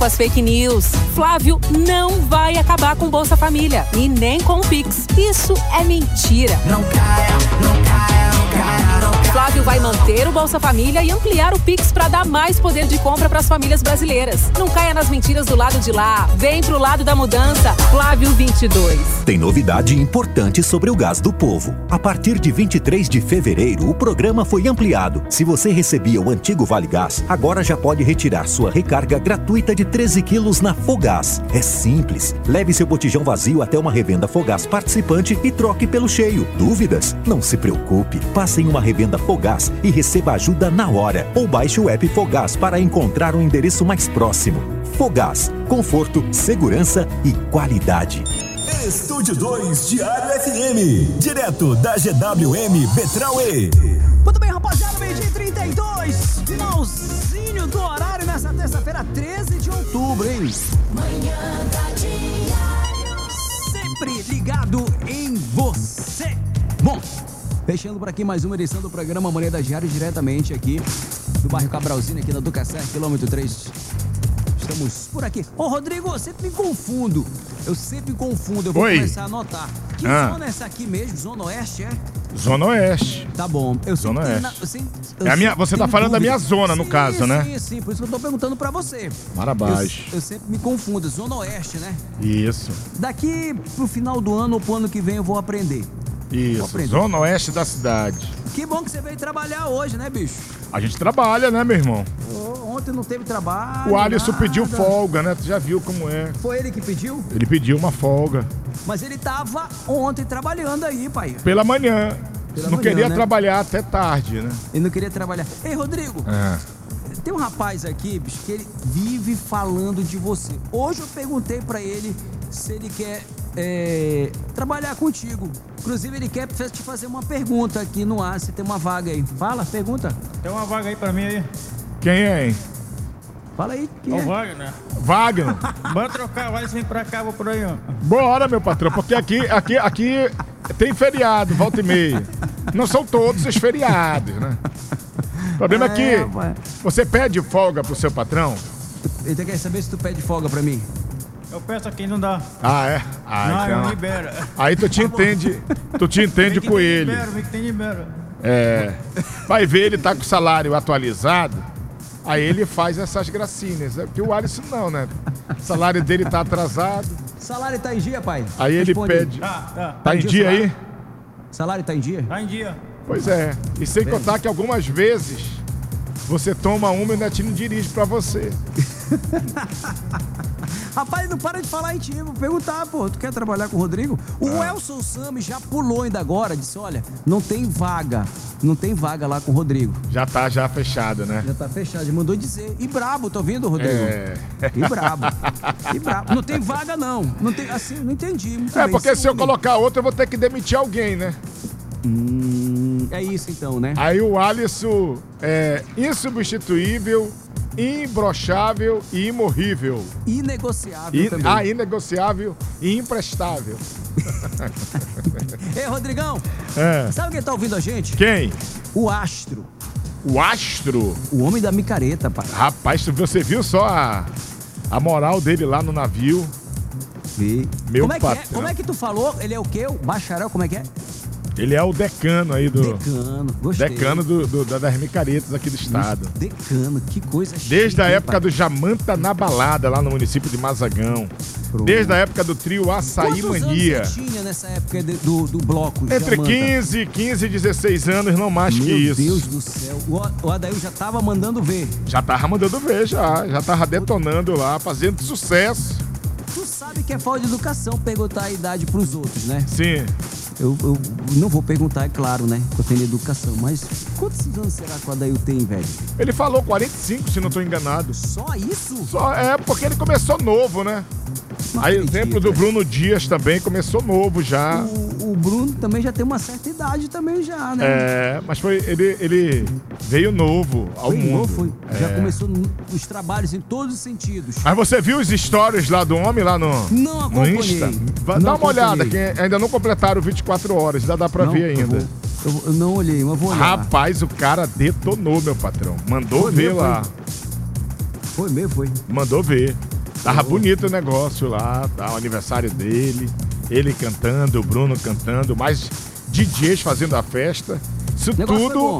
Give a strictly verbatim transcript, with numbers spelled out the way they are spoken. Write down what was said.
as fake news. Flávio não vai acabar com Bolsa Família e nem com o Pix. Isso é mentira. Não caia, não caia, não caia, não caia. Flávio vai manter o Bolsa Família e ampliar o Pix para dar mais poder de compra para as famílias brasileiras. Não caia nas mentiras do lado de lá. Vem pro lado da mudança. Flávio vinte e dois. Tem novidade importante sobre o Gás do Povo. A partir de vinte e três de fevereiro, o programa foi ampliado. Se você recebia o antigo Vale Gás, agora já pode retirar sua recarga gratuita de treze quilos na Fogás. É simples. Leve seu botijão vazio até uma revenda Fogás participante e troque pelo cheio. Dúvidas? Não se preocupe. Passe em uma revenda Fogás e receba ajuda na hora. Ou baixe o app Fogás para encontrar um endereço mais próximo. Fogás. Conforto, segurança e qualidade. Estúdio dois Diário F M, direto da G W M Betrauê. Muito bem, rapaziada, meio-dia e trinta e dois, finalzinho do horário nessa terça-feira, treze de outubro, hein? Manhã da Diário. Sempre ligado em você. Bom, fechando por aqui mais uma edição do programa Manhã da Diário, diretamente aqui do bairro Cabralzinho, aqui na Duca Serra, quilômetro três. Estamos por aqui. Ô, Rodrigo, eu sempre me confundo. Eu sempre me confundo. Eu vou Oi. começar a anotar. Que Ah. zona é essa aqui mesmo? Zona Oeste, é? Zona Oeste. Tá bom. Eu Zona sempre Oeste. tenho na- eu sempre- eu É a minha- sempre você tá tenho falando da dúvida. minha zona, no Sim, caso, né? Sim, sim. Por isso que eu tô perguntando pra você. Marabás. Eu, eu sempre me confundo. Zona Oeste, né? Isso. Daqui pro final do ano ou pro ano que vem eu vou aprender. Vou Isso. aprender. Zona Oeste da cidade. Que bom que você veio trabalhar hoje, né, bicho? A gente trabalha, né, meu irmão? Ô, ontem não teve trabalho. O Alisson nada. pediu folga, né? Tu já viu como é. Foi ele que pediu? Ele pediu uma folga. Mas ele tava ontem trabalhando aí, pai. Pela manhã. Pela não manhã, queria né? trabalhar até tarde, né? Ele não queria trabalhar. Ei, Rodrigo, É. tem um rapaz aqui, bicho, que ele vive falando de você. Hoje eu perguntei pra ele se ele quer é, trabalhar contigo. Inclusive, ele quer te fazer uma pergunta aqui no ar, se tem uma vaga aí. Fala, pergunta. Tem uma vaga aí pra mim aí. Quem é, hein? Fala aí. Quem Ó, é? o Wagner. Wagner. Bora trocar, vai vir pra cá, vou por aí, ó. Bora, meu patrão, porque aqui, aqui, aqui tem feriado, volta e meia. Não são todos os feriados, né? O problema é, É, que rapaz. você pede folga pro seu patrão. Ele quer saber se tu pede folga pra mim. Eu peço aqui, não dá. Ah, é? Ah, não, então. eu libera. Aí tu te entende, tu te entende Vem que com tem ele. Libera, vem que tem libera. É. Vai ver, ele tá com o salário atualizado. Aí ele faz essas gracinhas. É porque o Alisson não, né? O salário dele tá atrasado. Salário tá em dia, pai? Aí ele Responde pede. Tá, tá. Tá em dia o dia salário? aí? Salário tá em dia? Tá em dia. Pois é. E sem contar que algumas vezes você toma uma e o netinho dirige pra você. Rapaz, não para de falar em ti, vou perguntar, pô, tu quer trabalhar com o Rodrigo? O Ah. Elson Sami já pulou ainda agora, disse, olha, não tem vaga, não tem vaga lá com o Rodrigo. Já tá já fechado, né? Já tá fechado, ele mandou dizer. E brabo, tá ouvindo, Rodrigo? É. E brabo. E brabo. Não tem vaga, não. Não tem, assim, não entendi. Muito É, bem, porque se eu sim. colocar outro, eu vou ter que demitir alguém, né? Hum, é isso então, né? Aí o Alisson é insubstituível, imbrochável e imorrível. Inegociável I, também. ah, inegociável e imprestável. Ei, Rodrigão, É. sabe quem tá ouvindo a gente? Quem? O Astro. O Astro. O homem da micareta, pai. Rapaz, você viu só a, a moral dele lá no navio? Vi. Meu como é que é? patrão. Como é que tu falou? Ele é o quê? O bacharel, como é que é? Ele é o decano aí do... Decano, gostei. Decano do, do- da- das micaretas aqui do estado. Decano, que coisa Desde chique, a hein, época pai? do Jamanta na Balada, lá no município de Mazagão. Pronto. Desde a época do trio Açaí Quantos Mania. anos você tinha nessa época de- do, do bloco? Entre Jamanta? quinze, quinze e dezesseis anos, não mais Meu que isso. Deus do céu. O, o Adail já tava mandando ver. Já tava mandando ver, já. Já tava detonando lá, fazendo sucesso. Tu sabe que é falta de educação perguntar a idade pros outros, né? Sim. Eu, eu não vou perguntar, é claro, né? Que eu tenho educação. Mas quantos anos será que o Adail tem, velho? Ele falou quarenta e cinco, se não tô enganado. Só isso? Só é porque ele começou novo, né? Não Aí, acredito, exemplo do velho. Bruno Dias também, começou novo já. O, o Bruno também já tem uma certa idade também já, né? É, mas foi ele, ele veio novo ao Foi mundo. novo, foi. Já É. começou no- os trabalhos em todos os sentidos. Mas você viu os stories lá do homem lá no, Não no acompanhei. Insta? Vai- Não Dá uma olhada, acompanhei. que ainda não completaram vinte e quatro horas, ainda dá pra Não, ver eu ainda. vou- Eu, eu não olhei, mas vou olhar. Rapaz, o cara detonou, meu patrão. Mandou Foi ver mesmo, lá. Foi mesmo, foi. Mandou ver. Tava bonito o negócio lá, tá? O aniversário dele, ele cantando, o Bruno cantando, mais D Js fazendo a festa. Isso Negócio foi tudo bom.